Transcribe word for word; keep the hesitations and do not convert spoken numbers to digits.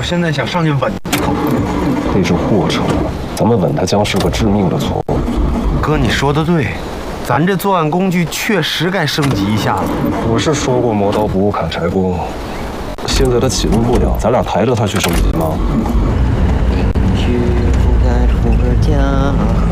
我现在想上去吻一口。 那是过程，咱们吻它将是个致命的错误。 哥，你说的对，咱这作案工具确实该升级一下了。 我是说过磨刀不误砍柴工，现在他启动不了，咱俩抬着他去升级吗？ 邻居不该出家。